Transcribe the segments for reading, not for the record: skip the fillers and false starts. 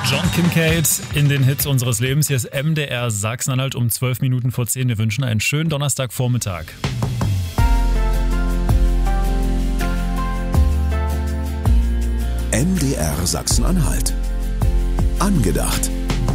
John Kincaid in den Hits unseres Lebens. Hier ist MDR Sachsen-Anhalt um 12 Minuten vor 10. Wir wünschen einen schönen Donnerstagvormittag. MDR Sachsen-Anhalt. Angedacht.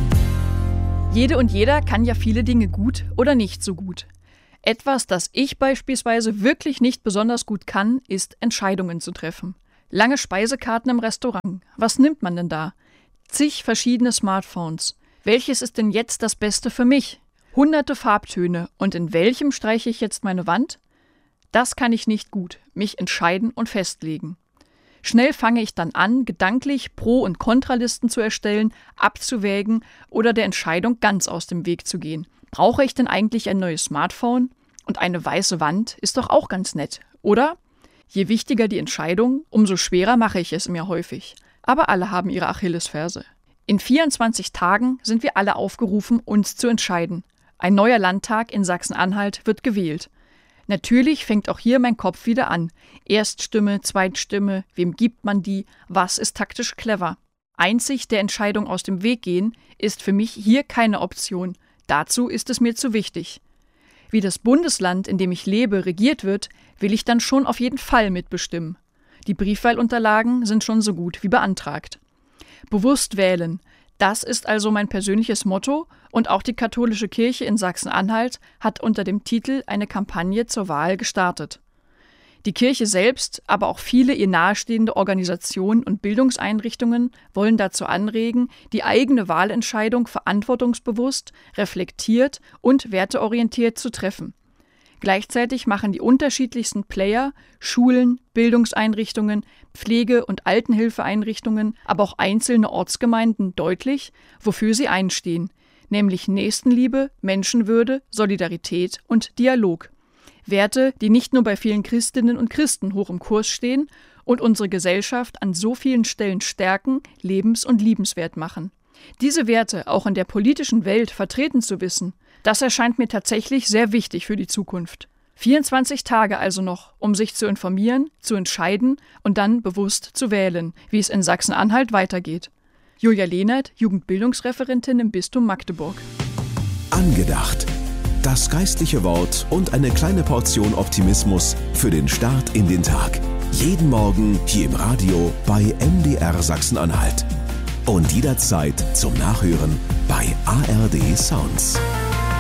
Jede und jeder kann ja viele Dinge gut oder nicht so gut. Etwas, das ich beispielsweise wirklich nicht besonders gut kann, ist Entscheidungen zu treffen. Lange Speisekarten im Restaurant. Was nimmt man denn da? Zig verschiedene Smartphones. Welches ist denn jetzt das Beste für mich? Hunderte Farbtöne. Und in welchem streiche ich jetzt meine Wand? Das kann ich nicht gut. Mich entscheiden und festlegen. Schnell fange ich dann an, gedanklich Pro- und Kontralisten zu erstellen, abzuwägen oder der Entscheidung ganz aus dem Weg zu gehen. Brauche ich denn eigentlich ein neues Smartphone? Und eine weiße Wand ist doch auch ganz nett, oder? Je wichtiger die Entscheidung, umso schwerer mache ich es mir häufig. Aber alle haben ihre Achillesferse. In 24 Tagen sind wir alle aufgerufen, uns zu entscheiden. Ein neuer Landtag in Sachsen-Anhalt wird gewählt. Natürlich fängt auch hier mein Kopf wieder an. Erststimme, Zweitstimme, wem gibt man die, was ist taktisch clever? Einzig der Entscheidung aus dem Weg gehen, ist für mich hier keine Option. Dazu ist es mir zu wichtig. Wie das Bundesland, in dem ich lebe, regiert wird, will ich dann schon auf jeden Fall mitbestimmen. Die Briefwahlunterlagen sind schon so gut wie beantragt. Bewusst wählen, das ist also mein persönliches Motto und auch die katholische Kirche in Sachsen-Anhalt hat unter dem Titel eine Kampagne zur Wahl gestartet. Die Kirche selbst, aber auch viele ihr nahestehende Organisationen und Bildungseinrichtungen wollen dazu anregen, die eigene Wahlentscheidung verantwortungsbewusst, reflektiert und werteorientiert zu treffen. Gleichzeitig machen die unterschiedlichsten Player, Schulen, Bildungseinrichtungen, Pflege- und Altenhilfeeinrichtungen, aber auch einzelne Ortsgemeinden deutlich, wofür sie einstehen, nämlich Nächstenliebe, Menschenwürde, Solidarität und Dialog. Werte, die nicht nur bei vielen Christinnen und Christen hoch im Kurs stehen und unsere Gesellschaft an so vielen Stellen stärken, lebens- und liebenswert machen. Diese Werte auch in der politischen Welt vertreten zu wissen, das erscheint mir tatsächlich sehr wichtig für die Zukunft. 24 Tage also noch, um sich zu informieren, zu entscheiden und dann bewusst zu wählen, wie es in Sachsen-Anhalt weitergeht. Julia Lehnert, Jugendbildungsreferentin im Bistum Magdeburg. Angedacht. Das geistliche Wort und eine kleine Portion Optimismus für den Start in den Tag. Jeden Morgen hier im Radio bei MDR Sachsen-Anhalt. Und jederzeit zum Nachhören bei ARD Sounds.